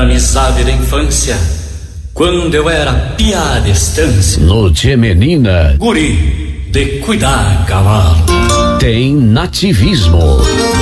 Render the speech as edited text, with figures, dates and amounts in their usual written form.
amizade da infância, quando eu era piá de estância. Lúcia Menina, guri de cuidar cavalo. Tem nativismo.